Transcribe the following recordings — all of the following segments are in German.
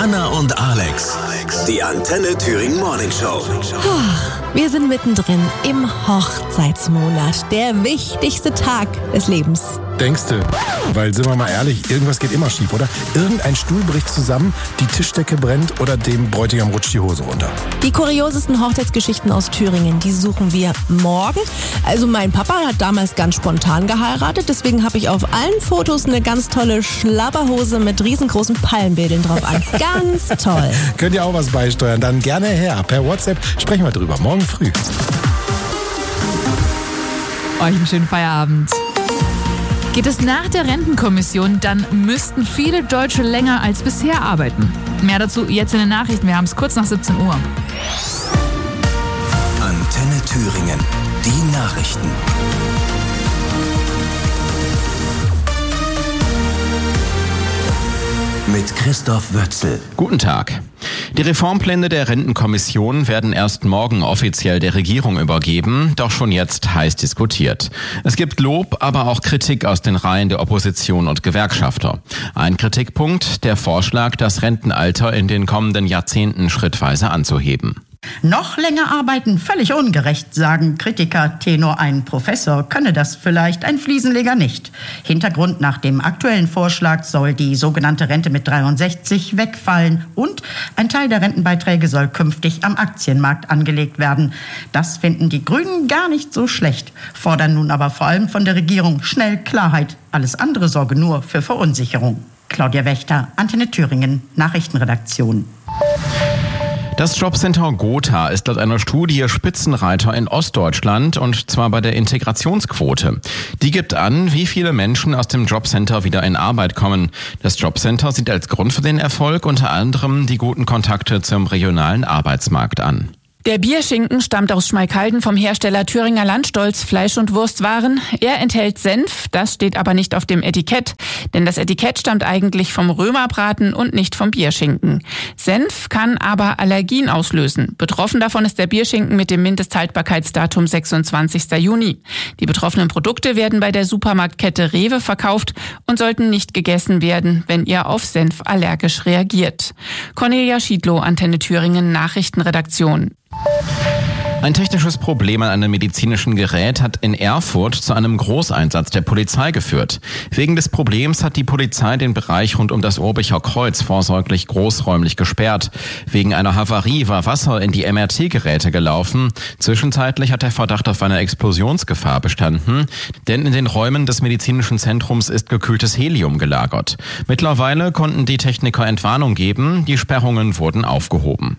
Anna und Alex, die Antenne Thüringen Morning Show. Wir sind mittendrin im Hochzeitsmonat, der wichtigste Tag des Lebens. Denkste, weil, sind wir mal ehrlich, irgendwas geht immer schief, oder? Irgendein Stuhl bricht zusammen, die Tischdecke brennt oder dem Bräutigam rutscht die Hose runter. Die kuriosesten Hochzeitsgeschichten aus Thüringen, die suchen wir morgen. Also mein Papa hat damals ganz spontan geheiratet, deswegen habe ich auf allen Fotos eine ganz tolle Schlabberhose mit riesengroßen Palmbildern drauf an. Ganz toll. Könnt ihr auch was beisteuern? Dann gerne her. Per WhatsApp sprechen wir drüber. Morgen früh. Euch einen schönen Feierabend. Geht es nach der Rentenkommission, dann müssten viele Deutsche länger als bisher arbeiten. Mehr dazu jetzt in den Nachrichten. Wir haben es kurz nach 17 Uhr. Antenne Thüringen, die Nachrichten. Mit Christoph Wötzel. Guten Tag. Die Reformpläne der Rentenkommission werden erst morgen offiziell der Regierung übergeben, doch schon jetzt heiß diskutiert. Es gibt Lob, aber auch Kritik aus den Reihen der Opposition und Gewerkschafter. Ein Kritikpunkt, der Vorschlag, das Rentenalter in den kommenden Jahrzehnten schrittweise anzuheben. Noch länger arbeiten, völlig ungerecht, sagen Kritiker. Tenor ein Professor könne das vielleicht, ein Fliesenleger nicht. Hintergrund: nach dem aktuellen Vorschlag soll die sogenannte Rente mit 63 wegfallen und ein Teil der Rentenbeiträge soll künftig am Aktienmarkt angelegt werden. Das finden die Grünen gar nicht so schlecht, fordern nun aber vor allem von der Regierung schnell Klarheit. Alles andere sorge nur für Verunsicherung. Claudia Wächter, Antenne Thüringen, Nachrichtenredaktion. Das Jobcenter Gotha ist laut einer Studie Spitzenreiter in Ostdeutschland, und zwar bei der Integrationsquote. Die gibt an, wie viele Menschen aus dem Jobcenter wieder in Arbeit kommen. Das Jobcenter sieht als Grund für den Erfolg unter anderem die guten Kontakte zum regionalen Arbeitsmarkt an. Der Bierschinken stammt aus Schmalkalden vom Hersteller Thüringer Landstolz Fleisch- und Wurstwaren. Er enthält Senf, das steht aber nicht auf dem Etikett, denn das Etikett stammt eigentlich vom Römerbraten und nicht vom Bierschinken. Senf kann aber Allergien auslösen. Betroffen davon ist der Bierschinken mit dem Mindesthaltbarkeitsdatum 26. Juni. Die betroffenen Produkte werden bei der Supermarktkette Rewe verkauft und sollten nicht gegessen werden, wenn ihr auf Senf allergisch reagiert. Cornelia Schiedlow, Antenne Thüringen, Nachrichtenredaktion. Ein technisches Problem an einem medizinischen Gerät hat in Erfurt zu einem Großeinsatz der Polizei geführt. Wegen des Problems hat die Polizei den Bereich rund um das Urbicher Kreuz vorsorglich großräumlich gesperrt. Wegen einer Havarie war Wasser in die MRT-Geräte gelaufen. Zwischenzeitlich hat der Verdacht auf eine Explosionsgefahr bestanden, denn in den Räumen des medizinischen Zentrums ist gekühltes Helium gelagert. Mittlerweile konnten die Techniker Entwarnung geben, die Sperrungen wurden aufgehoben.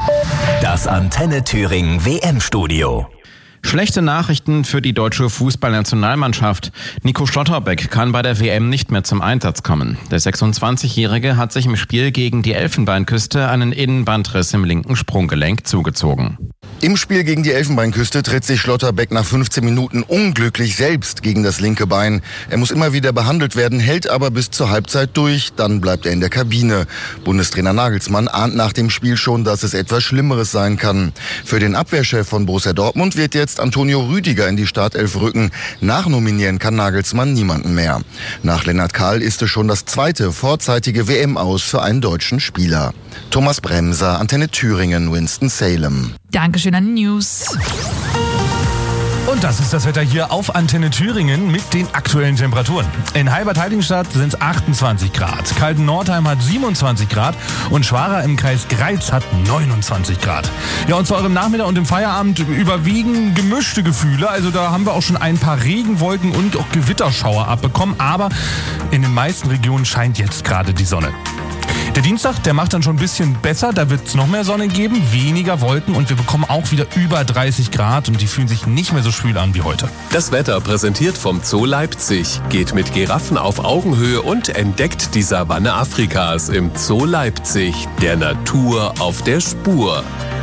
Das Antenne Thüringen WM-Studio. Schlechte Nachrichten für die deutsche Fußballnationalmannschaft. Nico Schlotterbeck kann bei der WM nicht mehr zum Einsatz kommen. Der 26-Jährige hat sich im Spiel gegen die Elfenbeinküste einen Innenbandriss im linken Sprunggelenk zugezogen. Im Spiel gegen die Elfenbeinküste tritt sich Schlotterbeck nach 15 Minuten unglücklich selbst gegen das linke Bein. Er muss immer wieder behandelt werden, hält aber bis zur Halbzeit durch. Dann bleibt er in der Kabine. Bundestrainer Nagelsmann ahnt nach dem Spiel schon, dass es etwas Schlimmeres sein kann. Für den Abwehrchef von Borussia Dortmund wird jetzt Antonio Rüdiger in die Startelf rücken. Nachnominieren kann Nagelsmann niemanden mehr. Nach Lennart Kahl ist es schon das zweite vorzeitige WM-Aus für einen deutschen Spieler. Thomas Bremser, Antenne Thüringen, Winston-Salem. Dankeschön an die News. Und das ist das Wetter hier auf Antenne Thüringen mit den aktuellen Temperaturen. In Heilbad-Heiligenstadt sind es 28 Grad, Kalten-Nordheim hat 27 Grad und Schwara im Kreis Greiz hat 29 Grad. Ja, und zu eurem Nachmittag und im Feierabend überwiegen gemischte Gefühle. Also da haben wir auch schon ein paar Regenwolken und auch Gewitterschauer abbekommen. Aber in den meisten Regionen scheint jetzt gerade die Sonne. Der Dienstag, der macht dann schon ein bisschen besser, da wird es noch mehr Sonne geben, weniger Wolken und wir bekommen auch wieder über 30 Grad und die fühlen sich nicht mehr so schwül an wie heute. Das Wetter präsentiert vom Zoo Leipzig. Geht mit Giraffen auf Augenhöhe und entdeckt die Savanne Afrikas im Zoo Leipzig. Der Natur auf der Spur.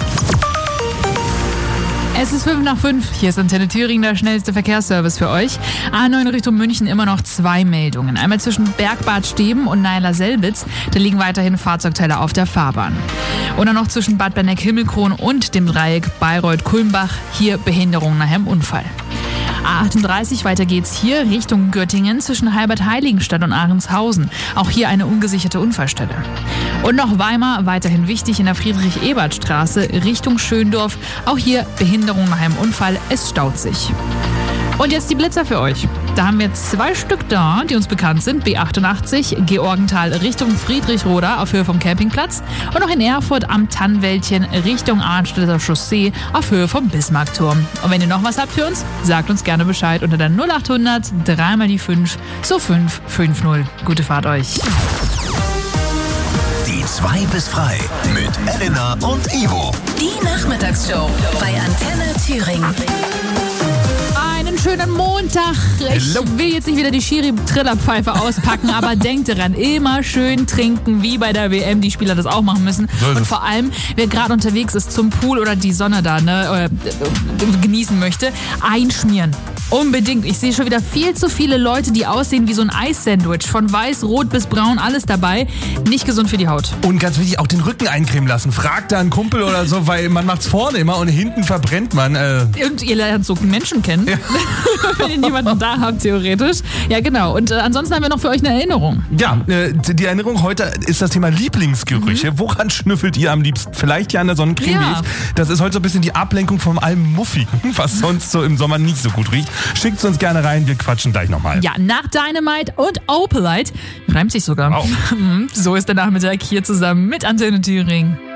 Es ist 5:05. Hier ist Antenne Thüringen, der schnellste Verkehrsservice für euch. A9 Richtung München immer noch 2 Meldungen. Einmal zwischen Bergbad Steben und Naila-Selbitz. Da liegen weiterhin Fahrzeugteile auf der Fahrbahn. Und dann noch zwischen Bad Berneck-Himmelkron und dem Dreieck Bayreuth-Kulmbach. Hier Behinderung nach einem Unfall. A38, weiter geht's hier Richtung Göttingen zwischen Halbert-Heiligenstadt und Ahrенshausen. Auch hier eine ungesicherte Unfallstelle. Und noch Weimar, weiterhin wichtig in der Friedrich-Ebert-Straße Richtung Schöndorf. Auch hier Behinderung nach einem Unfall, es staut sich. Und jetzt die Blitzer für euch. Da haben wir 2 Stück da, die uns bekannt sind. B88, Georgenthal Richtung Friedrichroda auf Höhe vom Campingplatz. Und noch in Erfurt am Tannwäldchen Richtung Arnstädter Chaussee auf Höhe vom Bismarckturm. Und wenn ihr noch was habt für uns, sagt uns gerne Bescheid unter der 0800 3 mal die 5 so 550. Gute Fahrt euch. Die 2 bis frei mit Elena und Ivo. Die Nachmittagsshow bei Antenne Thüringen. Einen schönen Montag. Ich will jetzt nicht wieder die Schiri-Trillerpfeife auspacken, aber denkt daran, immer schön trinken, wie bei der WM, die Spieler das auch machen müssen. Und vor allem, wer gerade unterwegs ist zum Pool oder die Sonne da genießen möchte, einschmieren. Unbedingt. Ich sehe schon wieder viel zu viele Leute, die aussehen wie so ein Eissandwich. Von weiß, rot bis braun, alles dabei. Nicht gesund für die Haut. Und ganz wichtig, auch den Rücken eincremen lassen. Fragt da einen Kumpel oder so, weil man macht's vorne immer und hinten verbrennt man. Und ihr lernt so Menschen kennen. Ja. Wenn ihr niemanden da habt, theoretisch. Ja, genau. Und ansonsten haben wir noch für euch eine Erinnerung. Ja, die Erinnerung heute ist das Thema Lieblingsgerüche. Woran schnüffelt ihr am liebsten? Vielleicht ja an der Sonnencreme. Ja. Das ist heute so ein bisschen die Ablenkung vom allem Muffigen, was sonst so im Sommer nicht so gut riecht. Schickt es uns gerne rein, wir quatschen gleich nochmal. Ja, nach Dynamite und Opalite, reimt sich sogar. Wow. So ist der Nachmittag hier zusammen mit Antenne Thüringen.